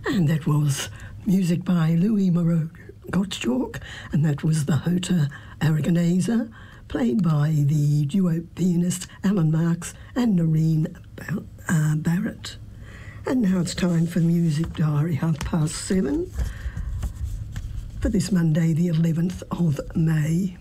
And that was music by Louis Moreau Gottschalk, and that was the Jota Aragonesa, played by the duo pianist Alan Marks and Noreen Barrett. And now it's time for Music Diary, 7:30, for this Monday, the 11th of May.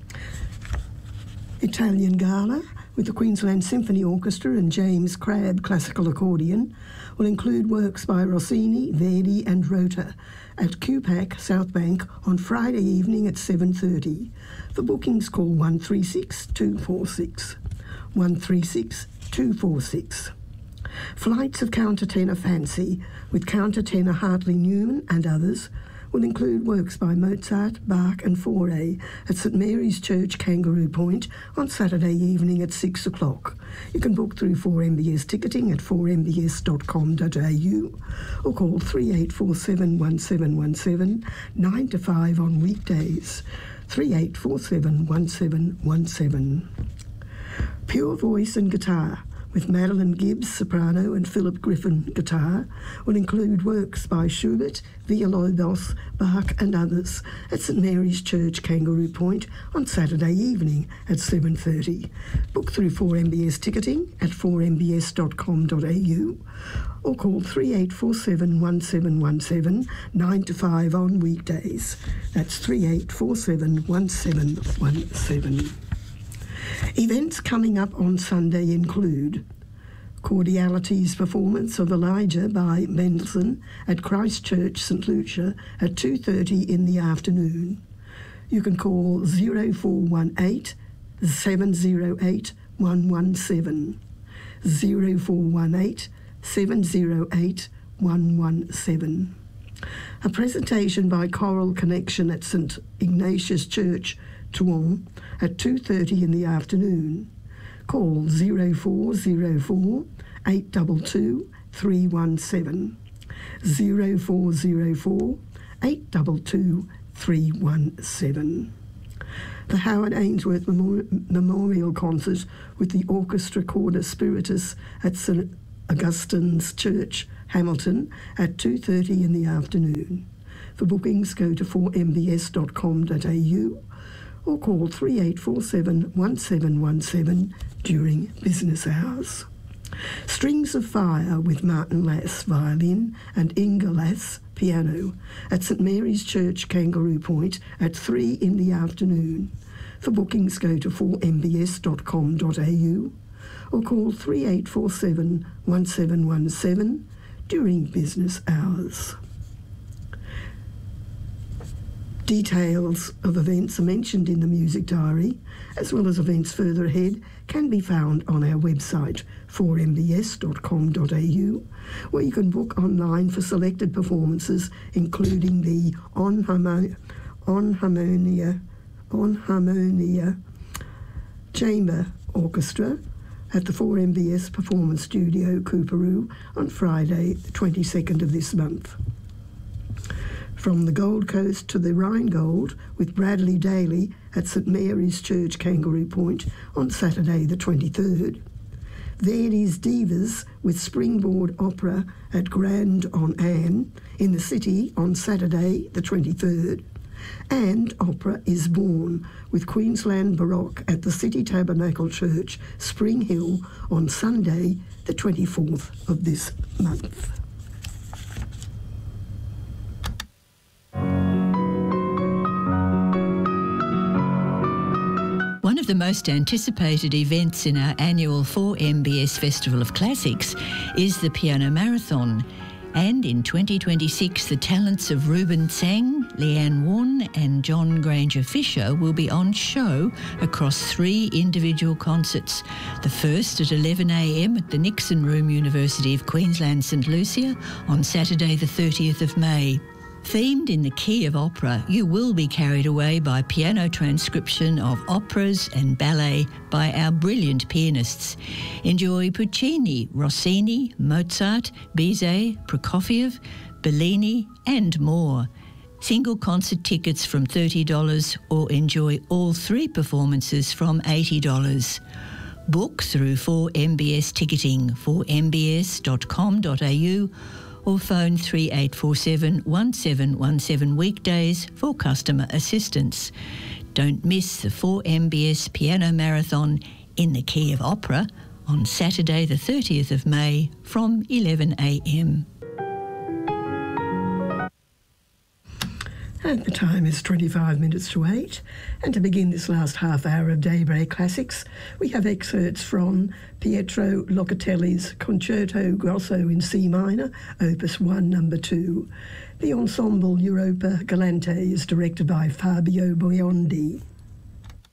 Italian Gala with the Queensland Symphony Orchestra and James Crabb Classical Accordion will include works by Rossini, Verdi and Rota at QPAC South Bank on Friday evening at 7:30. For bookings, call 136 246. 136 246. Flights of countertenor Fancy with countertenor Hartley Newman and others will include works by Mozart, Bach and Fauré at St Mary's Church, Kangaroo Point on Saturday evening at 6 o'clock. You can book through 4MBS ticketing at 4mbs.com.au or call 3847 1717 9 to 5 on weekdays. 3847 1717. Pure Voice and Guitar with Madeline Gibbs, soprano, and Philip Griffin, guitar, will include works by Schubert, Villalobos, Bach and others at St Mary's Church, Kangaroo Point on Saturday evening at 7:30. Book through 4MBS ticketing at 4mbs.com.au or call 3847 1717 9 to 5 on weekdays. That's 3847 1717. Events coming up on Sunday include Cordiality's performance of Elijah by Mendelssohn at Christ Church, St Lucia at 2:30 in the afternoon. You can call 0418 708 117. 0418 708 117. A presentation by Choral Connection at St Ignatius Church, Toulon at 2:30 in the afternoon. Call 0404 822 317. 0404 822 317. The Howard Ainsworth Memorial Concert with the Orchestra Corda Spiritus at St Augustine's Church, Hamilton at 2:30 in the afternoon. For bookings, go to 4mbs.com.au or call 3847 1717 during business hours. Strings of Fire with Martin Lass, violin, and Inga Lass, piano, at St Mary's Church, Kangaroo Point at 3 in the afternoon. For bookings, go to 4mbs.com.au or call 3847 1717 during business hours. Details of events are mentioned in the Music Diary, as well as events further ahead can be found on our website, 4mbs.com.au, where you can book online for selected performances, including the On Harmonia Chamber Orchestra at the 4MBS Performance Studio, Coorparoo, on Friday, the 22nd of this month. From the Gold Coast to the Rheingold with Bradley Daly at St Mary's Church, Kangaroo Point on Saturday the 23rd. Verdi's Divas with Springboard Opera at Grand on Anne in the City on Saturday the 23rd. And Opera is Born with Queensland Baroque at the City Tabernacle Church, Spring Hill on Sunday the 24th of this month. One of the most anticipated events in our annual 4MBS Festival of Classics is the Piano Marathon. And in 2026, the talents of Ruben Tsang, Leanne Warren and John Granger Fisher will be on show across 3 individual concerts. The first at 11 a.m. at the Nixon Room, University of Queensland, St Lucia on Saturday the 30th of May. Themed in the key of opera, you will be carried away by piano transcription of operas and ballet by our brilliant pianists. Enjoy Puccini, Rossini, Mozart, Bizet, Prokofiev, Bellini and more. Single concert tickets from $30 or enjoy all 3 performances from $80. Book through 4MBS ticketing, 4mbs.com.au or phone 3847 1717 weekdays for customer assistance. Don't miss the 4MBS Piano Marathon in the key of opera on Saturday the 30th of May from 11 a.m. And the time is 25 minutes to 8. And to begin this last half hour of Daybreak Classics, we have excerpts from Pietro Locatelli's Concerto Grosso in C minor, Opus 1, number 2. The ensemble Europa Galante is directed by Fabio Biondi.